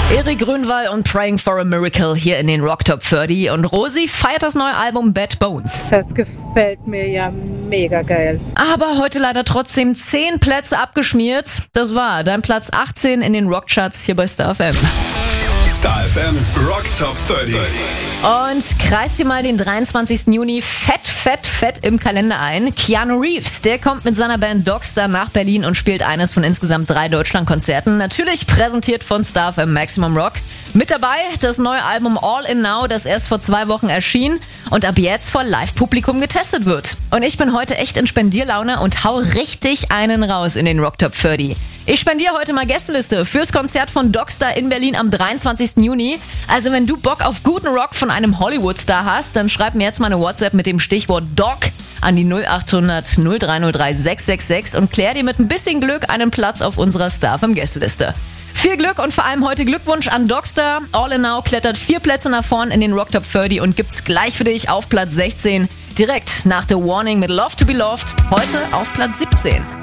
Erik Grünwald und Praying for a Miracle hier in den Rock Top 30 und Rosi feiert das neue Album Bad Bones. Das gefällt mir ja mega geil. Aber heute leider trotzdem 10 Plätze abgeschmiert. Das war dein Platz 18 in den Rockcharts hier bei Star FM. Star FM Rock Top 30. Und kreis dir mal den 23. Juni fett im Kalender ein. Keanu Reeves, der kommt mit seiner Band Dogstar nach Berlin und spielt eines von insgesamt 3 Deutschlandkonzerten. Natürlich präsentiert von Star FM Maximum Rock. Mit dabei das neue Album All In Now, das erst vor 2 Wochen erschien und ab jetzt vor Live-Publikum getestet wird. Und ich bin heute echt in Spendierlaune und hau richtig einen raus in den Rock Top 30. Ich spendiere heute mal Gästeliste fürs Konzert von Dogstar in Berlin am 23. Juni. Also wenn du Bock auf guten Rock von einem Hollywood-Star hast, dann schreib mir jetzt mal eine WhatsApp mit dem Stichwort Dog an die 0800 0303 666 und klär dir mit ein bisschen Glück einen Platz auf unserer Star FM Gästeliste. Viel Glück und vor allem heute Glückwunsch an Dogstar. All In Now klettert 4 Plätze nach vorn in den Rock Top 30 und gibt's gleich für dich auf Platz 16. Direkt nach The Warning mit Love to Be Loved, heute auf Platz 17.